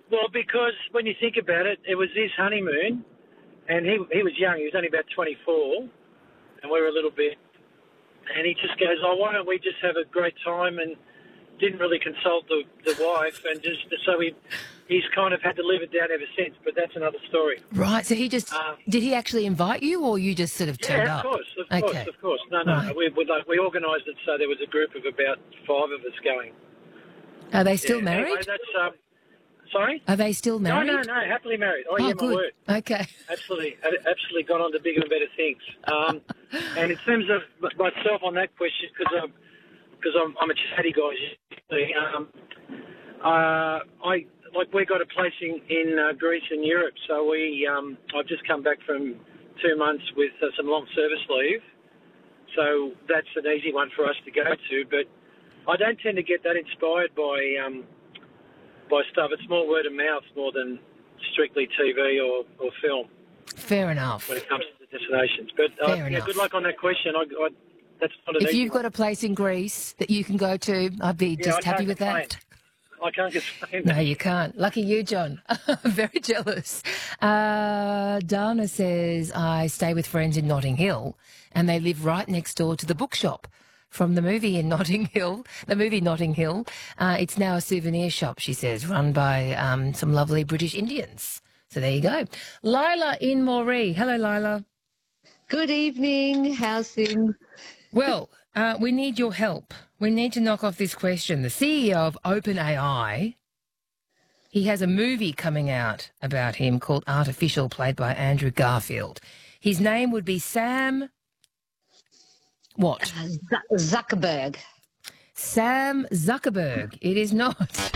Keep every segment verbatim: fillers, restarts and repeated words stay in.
Well, because when you think about it, it was his honeymoon, and he he was young. He was only about twenty-four, and we were a little bit. And he just goes, "Oh, why don't we just have a great time?" And didn't really consult the, the wife, and just so he he's kind of had to live it down ever since. But that's another story. Right. So he just Uh, did he actually invite you, or you just sort of turned yeah, up? of course, of Okay. course, of course. No, no, Right. we we, like, we organised it so there was a group of about five of us going. Are they still Yeah, married? Anyway, that's um, sorry. Are they still married? No, no, no, happily married. Oh, Oh, yeah, good. my word. Okay. Absolutely, a- absolutely gone on to bigger and better things. Um, and in terms of m- myself on that question, because I'm, cause I'm, I'm a chatty guy, usually, um, uh, I like we got a place in, in uh, Greece and Europe, so we um, I've just come back from two months with uh, some long service leave, so that's an easy one for us to go to. But I don't tend to get that inspired by um, by stuff. It's more word of mouth more than strictly T V or, or film Fair enough. when it comes to the destinations. But uh, Fair yeah, enough. good luck on that question. I, I, that's not an If easy you've one. got a place in Greece that you can go to, I'd be Yeah, just I happy can't with complain. that. I can't complain. No, you can't. Lucky you, John. Very jealous. Uh, Dana says, I stay with friends in Notting Hill and they live right next door to the bookshop from the movie in Notting Hill, the movie Notting Hill. Uh, it's now a souvenir shop, she says, run by um, some lovely British Indians. So there you go. Lila in Moree. Hello, Lila. Good evening. How's things? Well, uh, we need your help. We need to knock off this question. The C E O of OpenAI, he has a movie coming out about him called Artificial, played by Andrew Garfield. His name would be Sam... What? Uh, Z- Zuckerberg. Sam Zuckerberg. It is not.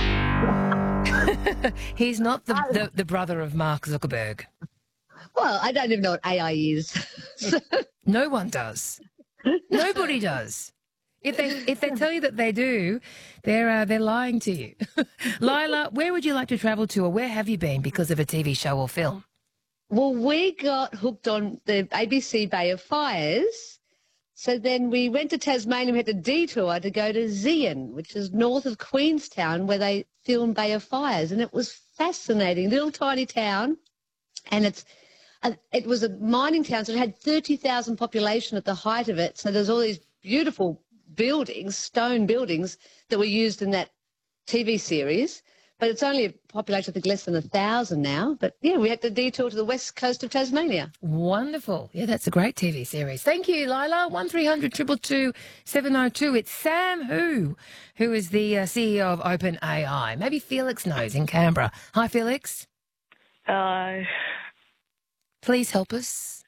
He's not the, the, the brother of Mark Zuckerberg. Well, I don't even know what A I is. No one does. Nobody does. If they if they tell you that they do, they're uh, they're lying to you. Lila, where would you like to travel to, or where have you been because of a T V show or film? Well, we got hooked on the A B C Bay of Fires. So then we went to Tasmania. We had a detour to go to Zeehan, which is north of Queenstown, where they filmed Bay of Fires. And it was fascinating. Little tiny town. And it's uh, it was a mining town, so it had thirty thousand population at the height of it. So there's all these beautiful buildings, stone buildings, that were used in that T V series. But it's only a population, I think, less than a thousand now. But, yeah, we had to detour to the west coast of Tasmania. Wonderful. Yeah, that's a great T V series. Thank you, Lila. one three hundred two two two seven oh two. It's Sam Hu, who is the uh, C E O of OpenAI. Maybe Felix knows in Canberra. Hi, Felix. Hello. Please help us.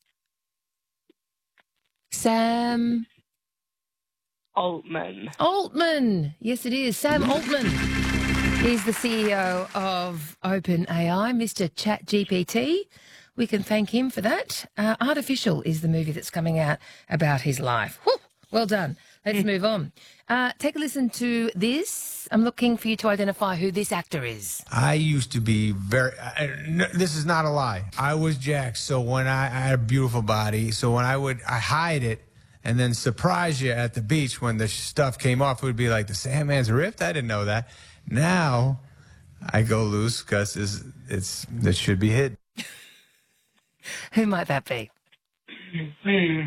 Sam Altman. Altman. Yes, it is. Sam Altman. He's the C E O of OpenAI, Mister ChatGPT. We can thank him for that. Uh, Artificial is the movie that's coming out about his life. Whew, well done. Let's move on. Uh, take a listen to this. I'm looking for you to identify who this actor is. I used to be very, I, no, this is not a lie. I was jacked, so when I, I had a beautiful body, so when I would, I hide it and then surprise you at the beach when the stuff came off, it would be like, the Sandman's ripped? I didn't know that. Now, I go loose because it's, it's, it should be hid. Who might that be? Hmm.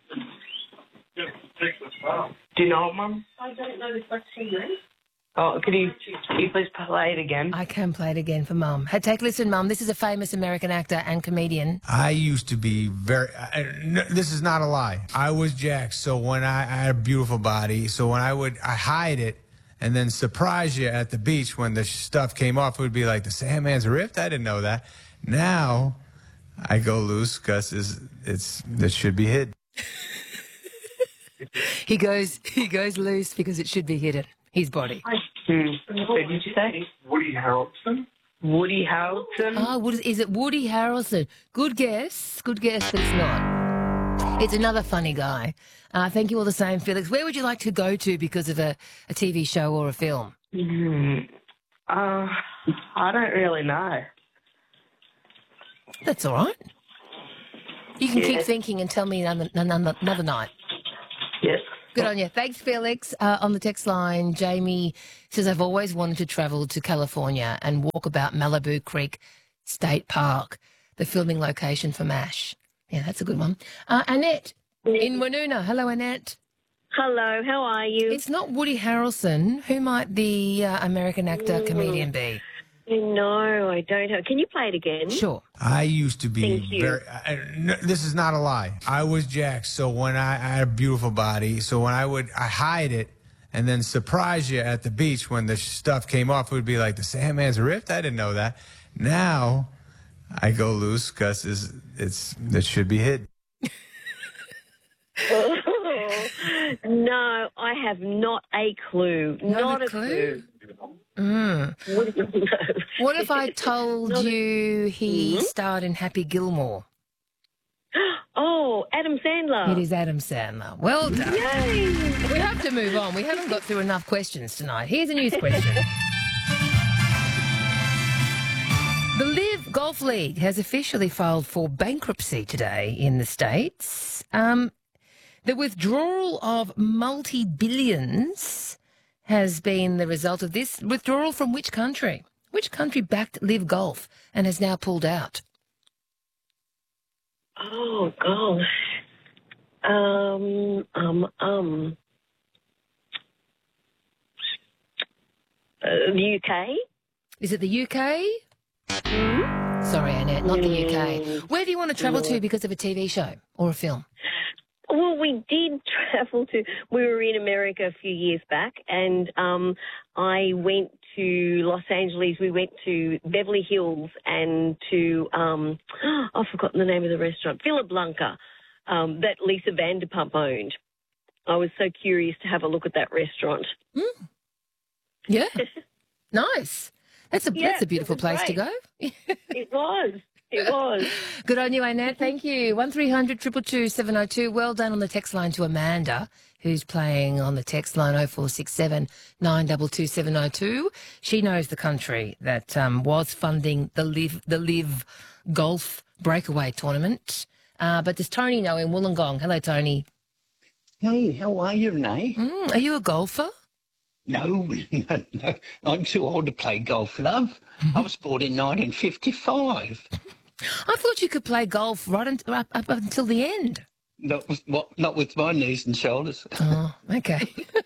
Do you know it, Mum? I don't know the question, then. Oh, could you, could you please play it again? I can play it again for Mum. Hey, take a listen, Mum. This is a famous American actor and comedian. I used to be very, I, no, this is not a lie. I was jacked, so when I, I had a beautiful body, so when I would, I hide it and then surprise you at the beach when the stuff came off, it would be like, the Sandman's ripped? I didn't know that. Now, I go loose because it's, it's, it should be hid. He goes, he goes loose because it should be hidden. His body. Hmm. Who did you say? Woody Harrelson. Woody Harrelson? Oh, what is, is it Woody Harrelson? Good guess. Good guess, but it's not. It's another funny guy. Uh, thank you all the same, Felix. Where would you like to go to because of a, a T V show or a film? Hmm. Uh, I don't really know. That's all right. You can Yeah. keep thinking and tell me another, another, another night. Yes. Good on you. Thanks, Felix. Uh, on the text line, Jamie says, I've always wanted to travel to California and walk about Malibu Creek State Park, the filming location for MASH. Yeah, that's a good one. Uh, Annette in Woonona. Hello, Annette. Hello, how are you? It's not Woody Harrelson. Who might the uh, American actor, comedian be? No, I don't have. Can you play it again? Sure. I used to be Thank you. very. I, no, this is not a lie. I was jacked. So when I, I had a beautiful body, so when I would I hide it and then surprise you at the beach when the stuff came off, it would be like the Sandman's ripped. I didn't know that. Now I go loose because it's, it's it should be hid. No, I have not a clue. Not Not, a a clue? clue. Mm. No. What if I told Not a- you he Mhm. starred in Happy Gilmore? Oh, Adam Sandler. It is Adam Sandler. Well done. Yay! We have to move on. We haven't got through enough questions tonight. Here's a news question. The Live Golf League has officially filed for bankruptcy today in the States. Um, the withdrawal of multi-billions has been the result of this. Withdrawal from which country? Which country backed Live Golf and has now pulled out? Oh gosh. Um. Um. Um. Uh, the U K. Is it the U K? Sorry, Annette, not the U K. Where do you want to travel to because of a T V show or a film? Well, we did travel to. We were in America a few years back, and um, I went to Los Angeles. We went to Beverly Hills and to um, I've forgotten the name of the restaurant, Villa Blanca, um, that Lisa Vanderpump owned. I was so curious to have a look at that restaurant. Mm. Yeah, nice. That's a Yeah, that's a beautiful it was place to great. go. It was. It was. Good on you, Annette. Thank you. One three hundred two two two seven oh two. Well done on the text line to Amanda, who's playing on the text line oh four six seven nine two two seven oh two. She knows the country that um, was funding the Live the Live Golf Breakaway Tournament. Uh, but does Tony know in Wollongong? Hello, Tony. Hey, how are you, Renee? Mm, are you a golfer? No, no, no. I'm too old to play golf, love. I was born in nineteen fifty-five. I thought you could play golf right un- up, up until the end. Not with, what, not with my knees and shoulders. Oh, okay.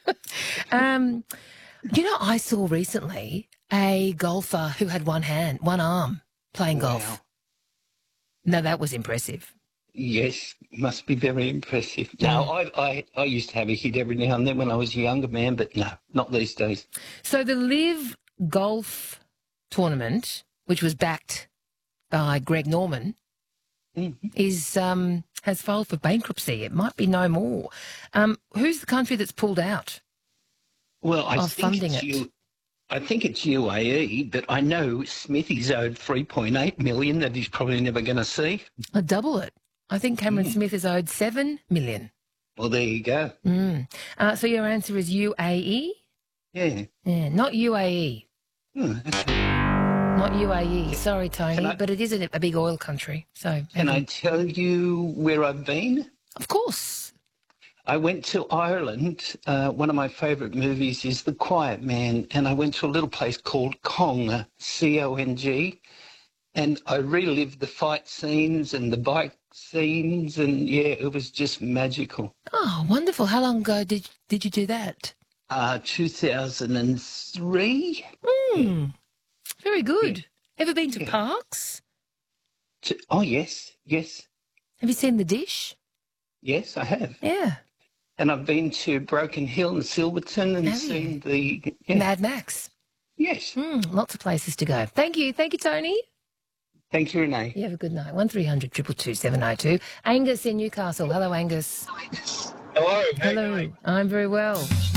um, you know, I saw recently a golfer who had one hand, one arm, playing Wow. golf. No, that was impressive. Yes, must be very impressive. No, I, I, I used to have a hit every now and then when I was a younger man, but no, not these days. So the Live Golf Tournament, which was backed by Greg Norman, Mm-hmm. is um, has filed for bankruptcy. It might be no more. Um, who's the country that's pulled out? Well, I Of think funding it's it. U, I think it's U A E, but I know Smithy's owed three point eight million that he's probably never going to see. Uh, double it. I think Cameron Smith is owed seven million. Well, there you go. Mm. Uh, so your answer is U A E? Yeah. Yeah, not U A E. Hmm, okay. Not U A E. Sorry, Tony, Can I- but it is a, a big oil country. So, Can I maybe- tell you where I've been? Of course. I went to Ireland. Uh, one of my favourite movies is The Quiet Man, and I went to a little place called Cong, C O N G, and I relived the fight scenes and the bike scenes, and yeah, it was just magical. Oh, wonderful. How long ago did did you do that? Uh, two thousand three? Hmm. Very good. Ever been to Yeah. parks? To, oh, yes, yes, Have you seen The Dish? yes, I have. Yeah. And I've been to Broken Hill and Silverton and Have you? seen the... Yeah, Mad Max. yes. Hmm. Lots of places to go. Thank you. Thank you, Tony. Thank you, Renee. You have a good night. One three hundred two two two seven oh two. Angus in Newcastle. Hello, Angus. Hello. Hello. I'm very well.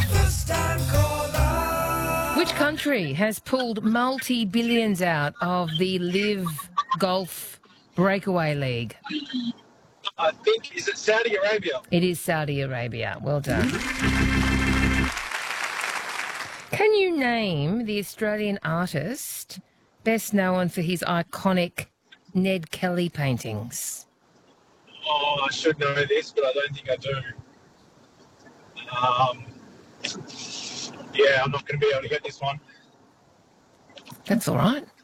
Which country has pulled multi-billions out of the Live Golf Breakaway League? I think, is it Saudi Arabia? It is Saudi Arabia. Well done. Can you name the Australian artist best known for his iconic Ned Kelly paintings? Oh, I should know this, but I don't think I do. Um, yeah, I'm not going to be able to get this one. That's all right.